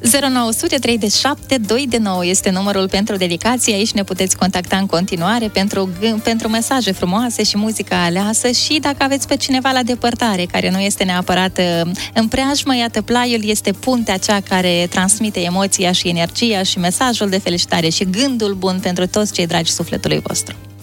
0900 37 229 este numărul pentru dedicații. Aici ne puteți contacta în continuare pentru mesaje frumoase și muzica aleasă și dacă aveți pe cineva la depărtare care nu este neapărat în preajmă, iată, plaiul este puntea cea care transmite emoția și energia și mesajul de felicitare și gândul bun pentru toți cei dragi sufletului vostru.